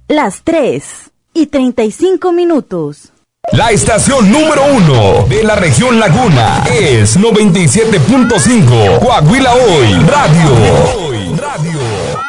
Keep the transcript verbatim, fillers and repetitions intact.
Las tres y treinta y cinco minutos. La estación número uno de la región Laguna es noventa y siete punto cinco Coahuila Hoy Radio. Hoy Radio.